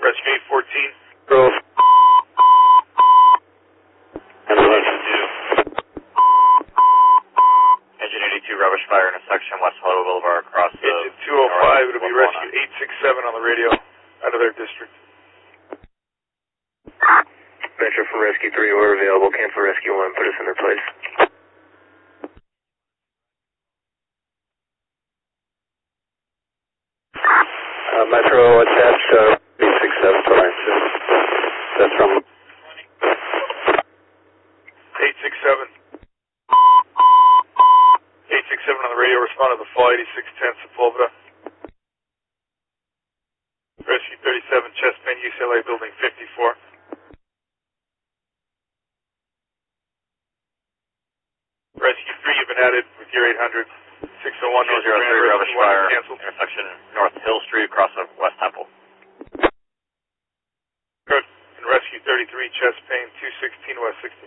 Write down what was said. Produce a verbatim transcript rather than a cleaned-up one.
Rescue eight fourteen. Grove. Engine eighty-two, rubbish fire intersection, West Hollywood Boulevard, across the... Engine two oh five, it'll be Rescue eight six seven on the radio, out of their district. Metro from Rescue three, we're available. Cancel Rescue one, put us in their place. Uh, Metro, attach uh, eight six seven to line six. That's from... eight six seven. eight six seven on the radio, respond to the fall eighty-six ten Sepulveda. Rescue thirty-seven, chest pain, U C L A building fifty-four. Rescue three, you've been added with your eight hundred. six oh one North zero three, rubbish fire, canceled. intersection, North Hill Street, across the West Temple. Good. And Rescue thirty-three, chest pain, two sixteen West sixty.